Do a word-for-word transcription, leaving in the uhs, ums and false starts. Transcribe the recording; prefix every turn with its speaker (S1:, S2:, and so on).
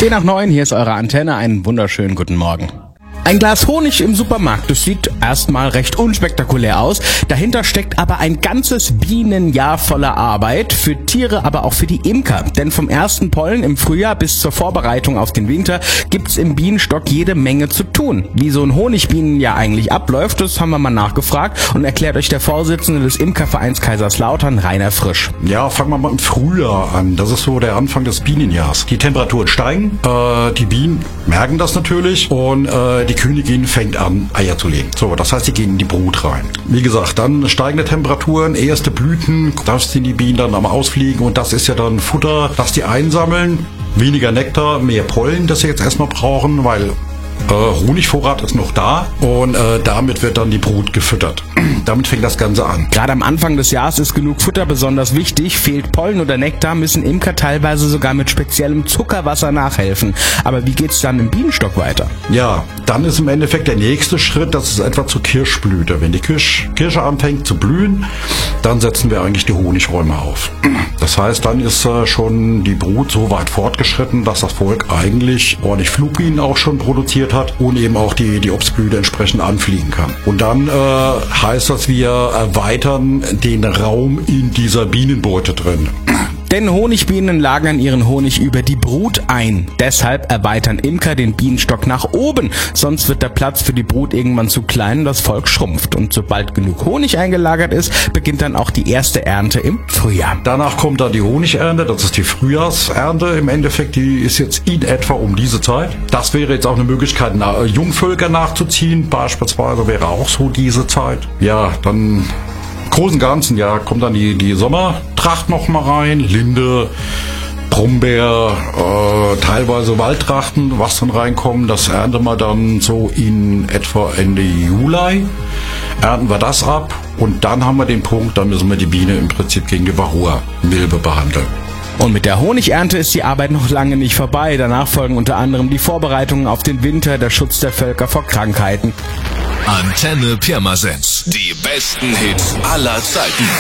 S1: zehn nach neun, hier ist eure Antenne. Einen wunderschönen guten Morgen. Ein Glas Honig im Supermarkt, das sieht erstmal recht unspektakulär aus. Dahinter steckt aber ein ganzes Bienenjahr voller Arbeit, für Tiere, aber auch für die Imker. Denn vom ersten Pollen im Frühjahr bis zur Vorbereitung auf den Winter gibt's im Bienenstock jede Menge zu tun. Wie so ein Honigbienenjahr eigentlich abläuft, das haben wir mal nachgefragt und erklärt euch der Vorsitzende des Imkervereins Kaiserslautern, Rainer Frisch.
S2: Ja, fangen wir mal im Frühjahr an. Das ist so der Anfang des Bienenjahrs. Die Temperaturen steigen, äh, die Bienen merken das natürlich und äh, die Königin fängt an, Eier zu legen. So, das heißt, die gehen in die Brut rein. Wie gesagt, dann steigende Temperaturen, erste Blüten, da sind die Bienen dann am Ausfliegen und das ist ja dann Futter, das die einsammeln. Weniger Nektar, mehr Pollen, das sie jetzt erstmal brauchen, weil äh, Honigvorrat ist noch da und äh, damit wird dann die Brut gefüttert. Damit fängt das Ganze an.
S1: Gerade am Anfang des Jahres ist genug Futter besonders wichtig. Fehlt Pollen oder Nektar, müssen Imker teilweise sogar mit speziellem Zuckerwasser nachhelfen. Aber wie geht's dann im Bienenstock weiter?
S2: Ja, dann ist im Endeffekt der nächste Schritt, das ist etwa zur Kirschblüte. Wenn die Kirsch, Kirsche anfängt zu blühen, dann setzen wir eigentlich die Honigräume auf. Das heißt, dann ist äh, schon die Brut so weit fortgeschritten, dass das Volk eigentlich ordentlich Flugbienen auch schon produziert hat und eben auch die, die Obstblüte entsprechend anfliegen kann. Und dann äh, heißt das, wir erweitern den Raum in dieser Bienenbeute drin.
S1: Denn Honigbienen lagern ihren Honig über die Brut ein. Deshalb erweitern Imker den Bienenstock nach oben. Sonst wird der Platz für die Brut irgendwann zu klein und das Volk schrumpft. Und sobald genug Honig eingelagert ist, beginnt dann auch die erste Ernte im Frühjahr.
S2: Danach kommt dann die Honigernte, das ist die Frühjahrsernte. Im Endeffekt, die ist jetzt in etwa um diese Zeit. Das wäre jetzt auch eine Möglichkeit, Jungvölker nachzuziehen. Beispielsweise wäre auch so diese Zeit. Ja, dann großen Ganzen, ja, kommt dann die, die Sommertracht noch mal rein, Linde, Brombeer, äh, teilweise Waldtrachten, was dann reinkommen, das ernten wir dann so in etwa Ende Juli, ernten wir das ab und dann haben wir den Punkt, dann müssen wir die Biene im Prinzip gegen die Varroa-Milbe behandeln.
S1: Und mit der Honigernte ist die Arbeit noch lange nicht vorbei. Danach folgen unter anderem die Vorbereitungen auf den Winter, der Schutz der Völker vor Krankheiten.
S3: Antenne Pirmasens. Die besten Hits aller Zeiten.